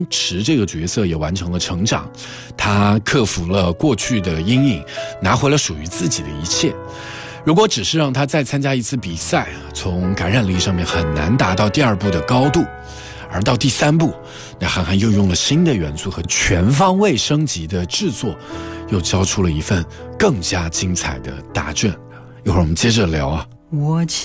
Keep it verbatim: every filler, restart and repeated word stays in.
池这个角色也完成了成长，他克服了过去的阴影，拿回了属于自己的一切。如果只是让他再参加一次比赛，从感染力上面很难达到第二部的高度。而到第三部，那韩寒又用了新的元素和全方位升级的制作，又交出了一份更加精彩的答卷。一会儿我们接着聊啊。我